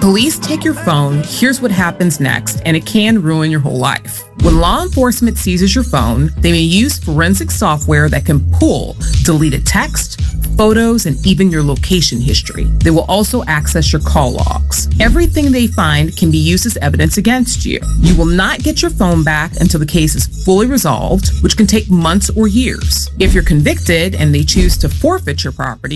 Police take your phone, here's what happens next, and it can ruin your whole life. When law enforcement seizes your phone, they may use forensic software that can pull deleted text, photos, and even your location history. They will also access your call logs. Everything they find can be used as evidence against you. You will not get your phone back until the case is fully resolved, which can take months or years. If you're convicted and they choose to forfeit your property,